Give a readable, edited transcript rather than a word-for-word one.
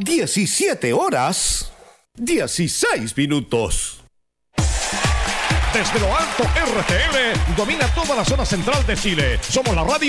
17 horas, 16 minutos. Desde lo alto, RTL domina toda la zona central de Chile. Somos la radio